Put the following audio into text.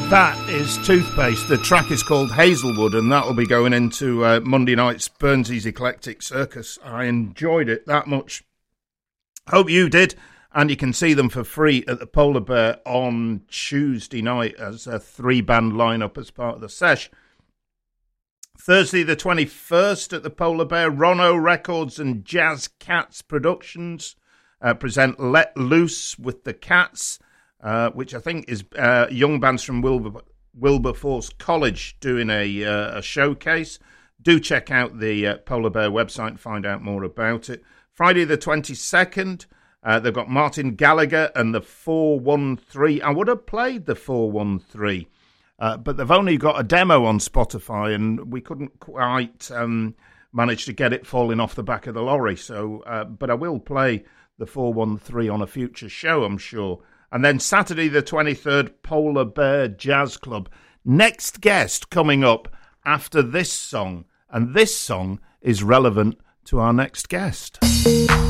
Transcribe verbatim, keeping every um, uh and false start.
That is Toothpaste. The track is called Hazelwood, and that will be going into uh, Monday night's Burnsy's Eclectic Circus. I enjoyed it that much. Hope you did. And you can see them for free at the Polar Bear on Tuesday night as a three-band lineup as part of the sesh. Thursday the twenty-first at the Polar Bear, Rono Records and Jazz Cats Productions uh, present Let Loose with the Cats. Uh, which I think is uh, young bands from Wilber- Wilberforce College doing a, uh, a showcase. Do check out the uh, Polar Bear website and find out more about it. Friday the twenty-second, uh, they've got Martin Gallagher and the four one three. I would have played the four one three, uh, but they've only got a demo on Spotify, and we couldn't quite um, manage to get it falling off the back of the lorry. So, uh, but I will play the four one three on a future show, I'm sure. And then Saturday the twenty-third, Polar Bear Jazz Club. Next guest coming up after this song. And this song is relevant to our next guest.